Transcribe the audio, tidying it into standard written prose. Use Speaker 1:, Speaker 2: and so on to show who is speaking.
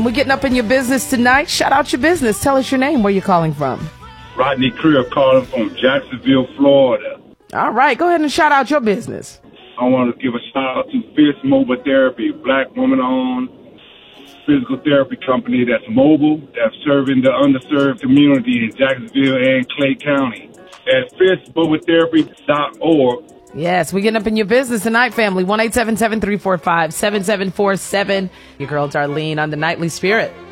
Speaker 1: We're getting up in your business tonight. Shout out your business. Tell us your name, where you're calling from.
Speaker 2: Rodney Creer calling from Jacksonville, Florida.
Speaker 1: All right, go ahead and shout out your business.
Speaker 2: I want to give a shout out to Fist Mobile Therapy, black woman-owned physical therapy company that's mobile, that's serving the underserved community in Jacksonville and Clay County at fistmobiletherapy.org.
Speaker 1: Yes, we're getting up in your business tonight, family. 1-877-345-7747. Your girl Darlene on the Nightly Spirit.